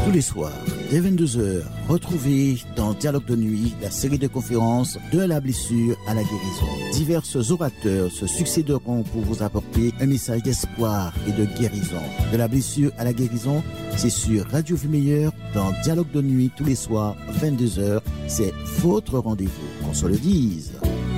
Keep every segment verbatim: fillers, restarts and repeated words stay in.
Tous les soirs, dès vingt-deux heures, retrouvez dans Dialogue de nuit la série de conférences de la blessure à la guérison. Divers orateurs se succéderont pour vous apporter un message d'espoir et de guérison. De la blessure à la guérison, c'est sur Radio Vie Meilleure dans Dialogue de nuit tous les soirs, vingt-deux heures. C'est votre rendez-vous, qu'on se le dise.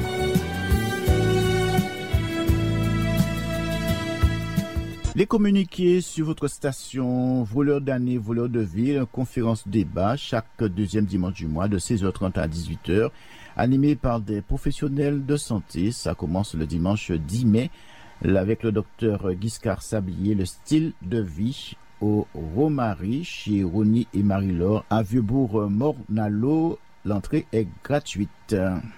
Les communiqués sur votre station, voleurs d'année, voleurs de ville, conférence débat chaque deuxième dimanche du mois de seize heures trente à dix-huit heures, animé par des professionnels de santé. Ça commence le dimanche dix mai avec le docteur Giscard Sablier, le style de vie au Romary chez Ronnie et Marie-Laure à Vieux-Bourg-Mornalo. L'entrée est gratuite.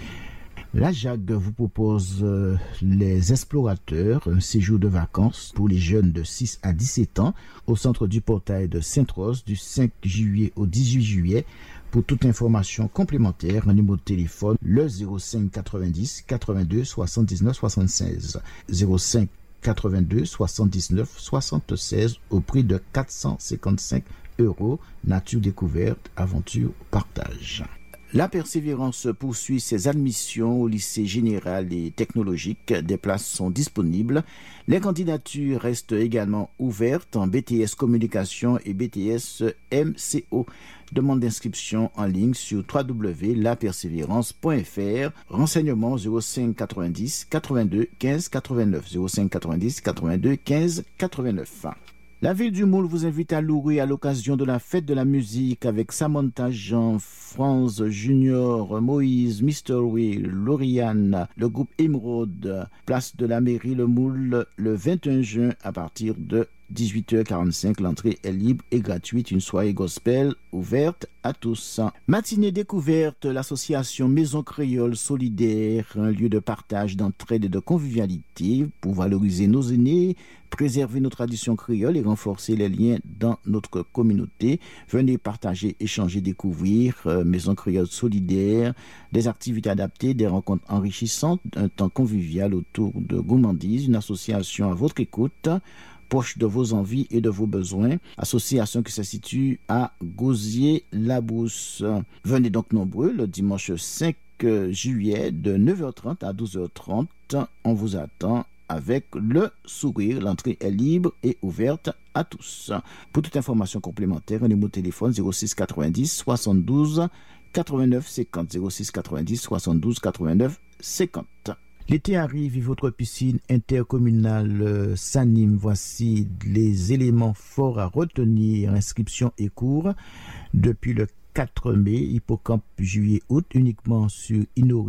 La J A G vous propose euh, les explorateurs, un séjour de vacances pour les jeunes de six à dix-sept ans au centre du portail de Sainte-Rose du cinq juillet au dix-huit juillet. Pour toute information complémentaire, un numéro de téléphone, le zéro cinq quatre-vingt-dix quatre-vingt-deux soixante-dix-neuf soixante-seize. zéro cinq quatre-vingt-deux soixante-dix-neuf soixante-seize au prix de quatre cent cinquante-cinq euros. Nature découverte, aventure, partage. La Persévérance poursuit ses admissions au lycée général et technologique. Des places sont disponibles. Les candidatures restent également ouvertes en B T S Communication et B T S M C O. Demande d'inscription en ligne sur w w w point la persévérance point f r. Renseignements zéro cinq quatre-vingt-dix quatre-vingt-deux quinze quatre-vingt-neuf. zéro cinq quatre-vingt-dix quatre-vingt-deux quinze quatre-vingt-neuf. La ville du Moule vous invite à louer à l'occasion de la fête de la musique avec Samantha Jean, Franz Junior, Moïse, mister Will, Lauriane, le groupe Émeraude, place de la mairie Le Moule le vingt et un juin à partir de dix-huit heures quarante-cinq. L'entrée est libre et gratuite. Une soirée gospel ouverte à tous. Matinée découverte, l'association Maison Créole Solidaire, un lieu de partage, d'entraide et de convivialité pour valoriser nos aînés, préserver nos traditions créoles et renforcer les liens dans notre communauté. Venez partager, échanger, découvrir euh, Maison Créole Solidaire, des activités adaptées, des rencontres enrichissantes, un temps convivial autour de gourmandise, une association à votre écoute, proche de vos envies et de vos besoins. Association qui se situe à Gosier-Labrousse. Venez donc nombreux le dimanche cinq juillet de neuf heures trente à douze heures trente. On vous attend avec le sourire. L'entrée est libre et ouverte à tous. Pour toute information complémentaire, un numéro de téléphone zéro six quatre-vingt-dix soixante-douze quatre-vingt-neuf cinquante. zéro six quatre-vingt-dix soixante-douze quatre-vingt-neuf cinquante. L'été arrive et votre piscine intercommunale euh, s'anime. Voici les éléments forts à retenir. Inscription et cours depuis le quatre mai, hippocampe juillet-août, uniquement sur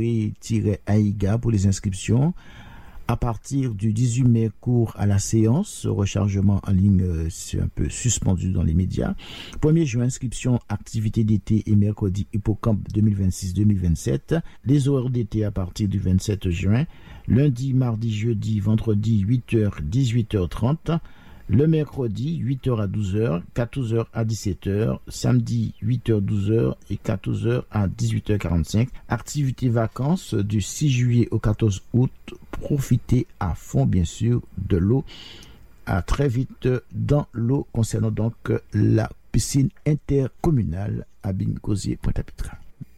Inoré-Aïga pour les inscriptions. À partir du dix-huit mai, cours à la séance, rechargement en ligne, euh, c'est un peu suspendu dans les médias. premier juin, inscription, activité d'été et mercredi hippocampe deux mille vingt-six deux mille vingt-sept. Les horaires d'été à partir du vingt-sept juin. Lundi, mardi, jeudi, vendredi, huit heures, dix-huit heures trente. Le mercredi, huit heures à douze heures, quatorze heures à dix-sept heures, samedi, huit heures douze heures et quatorze heures à dix-huit heures quarante-cinq. Activité vacances du six juillet au quatorze août. Profitez à fond, bien sûr, de l'eau. À très vite dans l'eau, concernant donc la piscine intercommunale à Bingosier-Pointe-à-Pitre.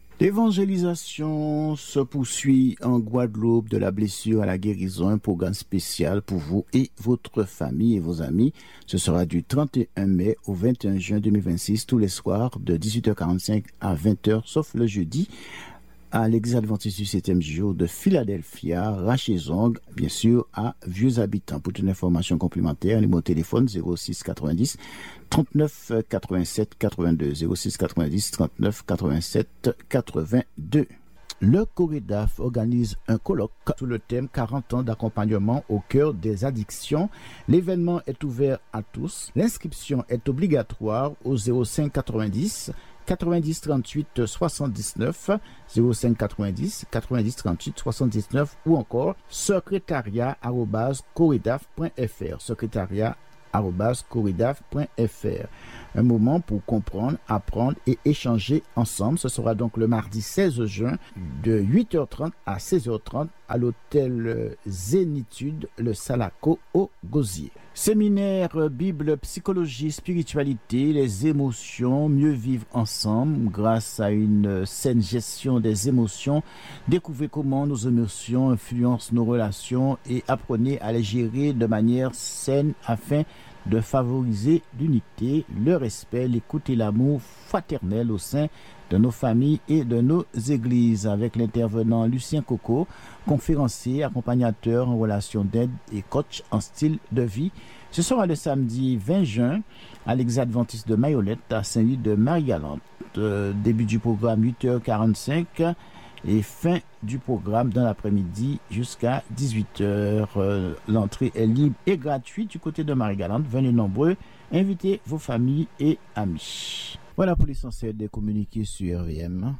L'évangélisation se poursuit en Guadeloupe, de la blessure à la guérison, un programme spécial pour vous et votre famille et vos amis. Ce sera du trente et un mai au vingt et un juin deux mille vingt-six, tous les soirs de dix-huit heures quarante-cinq à vingt heures, sauf le jeudi, à l'église adventiste du septième jour de Philadelphia, Rachezong, bien sûr, à Vieux Habitants. Pour une information complémentaire, numéro de téléphone zéro six quatre-vingt-dix trente-neuf quatre-vingt-sept quatre-vingt-deux. zéro six quatre-vingt-dix trente-neuf quatre-vingt-sept quatre-vingt-deux. Le Corédaf organise un colloque sous le thème quarante ans d'accompagnement au cœur des addictions. L'événement est ouvert à tous. L'inscription est obligatoire au zéro cinq quatre-vingt-dix quatre-vingt-dix trente-huit soixante-dix-neuf, zéro cinq quatre-vingt-dix quatre-vingt-dix trente-huit soixante-dix-neuf ou encore secrétariat arobase coredaf point f r, secrétariat arobase coredaf point f r. Un moment pour comprendre, apprendre et échanger ensemble. Ce sera donc le mardi seize juin de huit heures trente à seize heures trente à l'hôtel Zénitude, le Salaco au Gosier. Séminaire Bible, psychologie, spiritualité, les émotions, mieux vivre ensemble grâce à une saine gestion des émotions. Découvrez comment nos émotions influencent nos relations et apprenez à les gérer de manière saine afin de favoriser l'unité, le respect, l'écoute et l'amour fraternel au sein de nos familles et de nos églises, avec l'intervenant Lucien Coco, conférencier, accompagnateur en relation d'aide et coach en style de vie. Ce sera le samedi vingt juin à l'Ex-Adventiste de Mayolette à Saint-Louis de Marie-Galante. Euh, début du programme huit heures quarante-cinq et fin du programme dans l'après-midi jusqu'à dix-huit heures. Euh, l'entrée est libre et gratuite du côté de Marie-Galante. Venez nombreux, invitez vos familles et amis. Voilà pour l'essentiel des communiqués sur R V M.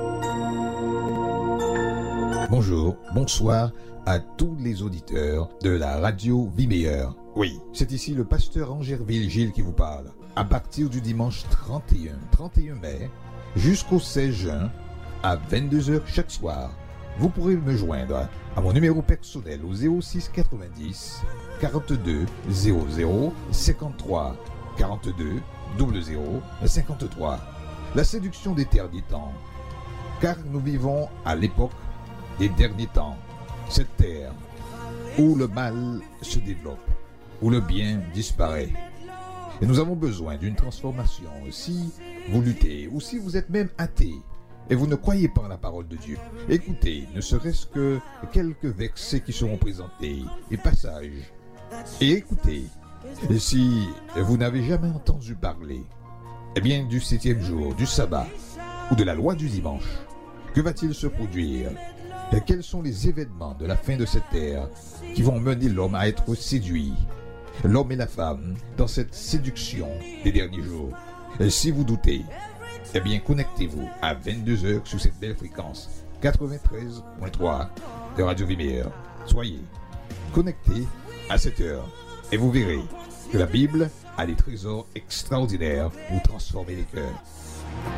Bonjour, bonsoir à tous les auditeurs de la radio Vie Meilleure. Oui, c'est ici le pasteur Angerville Gilles qui vous parle. À partir du dimanche trente et un mai jusqu'au seize juin, à vingt-deux heures chaque soir, vous pourrez me joindre à mon numéro personnel au zéro six quatre-vingt-dix quarante-deux zéro zéro cinquante-trois quarante-deux zéro zéro cinquante-trois. La séduction des derniers temps. Car nous vivons à l'époque des derniers temps. Cette terre où le mal se développe, où le bien disparaît. Et nous avons besoin d'une transformation. Si vous luttez ou si vous êtes même athée et vous ne croyez pas en la parole de Dieu, écoutez, ne serait-ce que quelques versets qui seront présentés et passages. Et écoutez, et si vous n'avez jamais entendu parler, eh bien du septième jour, du sabbat ou de la loi du dimanche, que va-t-il se produire? Et quels sont les événements de la fin de cette ère qui vont mener l'homme à être séduit, l'homme et la femme, dans cette séduction des derniers jours? Et si vous doutez, eh bien connectez-vous à vingt-deux heures sur cette belle fréquence quatre-vingt-treize point trois de Radio Vie Meilleure. Soyez connectés à cette heure et vous verrez que la Bible a des trésors extraordinaires pour transformer les cœurs.